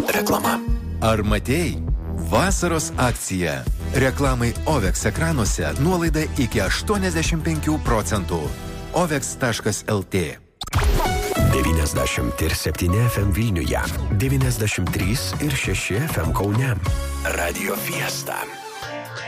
Reklama. Ar matei? Vasaros akcija. Reklamai OVEX ekranuose nuolaida iki 85%. OVEX.lt 97 FM Vilniuje, 93 ir 6 FM Kaune. Radio Fiesta.